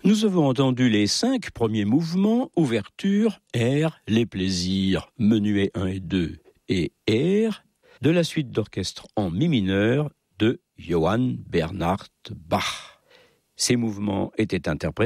Nous avons entendu les 5 premiers mouvements, ouverture, air, les plaisirs, menuet 1 et 2 et air, de la suite d'orchestre en mi mineur de Johann Bernhard Bach. Ces mouvements étaient interprétés